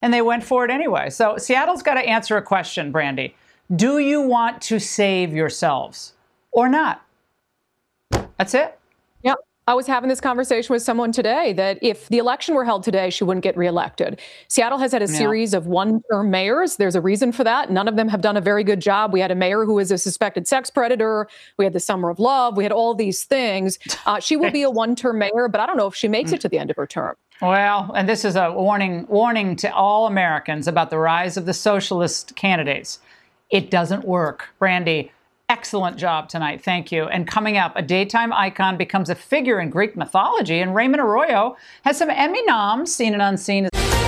and they went for it anyway. So Seattle's got to answer a question, Brandy. Do you want to save yourselves or not? That's it. Yeah. I was having this conversation with someone today that if the election were held today, she wouldn't get reelected. Seattle has had a series of one-term mayors. There's a reason for that. None of them have done a very good job. We had a mayor who was a suspected sex predator. We had the Summer of Love. We had all these things. She will be a one-term mayor, but I don't know if she makes it to the end of her term. Well, and this is a warning to all Americans about the rise of the socialist candidates. It doesn't work. Brandy, excellent job tonight. Thank you. And coming up, a daytime icon becomes a figure in Greek mythology, and Raymond Arroyo has some Emmy noms, seen and unseen.